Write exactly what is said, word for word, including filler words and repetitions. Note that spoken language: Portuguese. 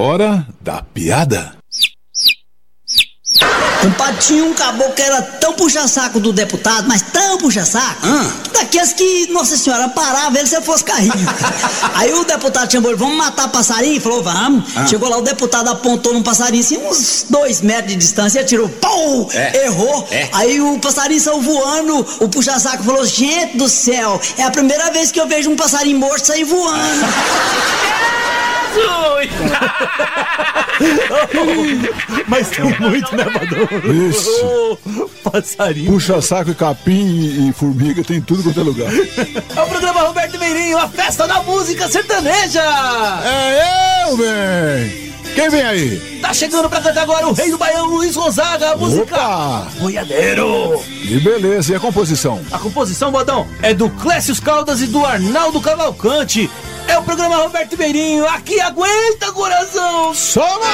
hora da piada. Compadre, tinha um caboclo que era tão puxa-saco do deputado, mas tão puxa-saco, ah. daqueles que, nossa senhora, parava ele se fosse carrinho. Aí o deputado chamou ele, vamos matar passarinho? Falou, vamos. Ah. Chegou lá, o deputado apontou num passarinho assim, uns dois metros de distância, e atirou, pum, é. errou. É. Aí o passarinho saiu voando, o puxa-saco falou, gente do céu, é a primeira vez que eu vejo um passarinho morto sair voando. Mas tem muito, né, Badão? Isso. Oh, passarinho. Puxa saco e capim e, e formiga, tem tudo quanto é lugar. É o programa Roberto Meirinho, a festa da música sertaneja. É eu, bem. Quem vem aí? Tá chegando pra cantar agora o rei do Baião, Luiz Gonzaga, a música Opa! Boiadeiro. E beleza, e a composição? A composição, Badão, é do Clécio Caldas e do Arnaldo Cavalcante. É o programa Roberto Meirinho, aqui aguenta, coração! Só